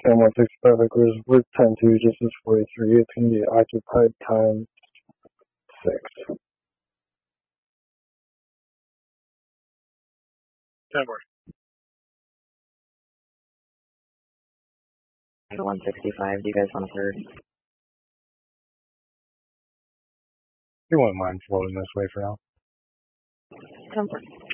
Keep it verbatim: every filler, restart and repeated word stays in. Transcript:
ten one sixty-five Acres, Route ten two, distance forty-three, opinion occupied, time six. ten more. one sixty-five, do you guys want a third? You wouldn't mind floating this way for now. ten four.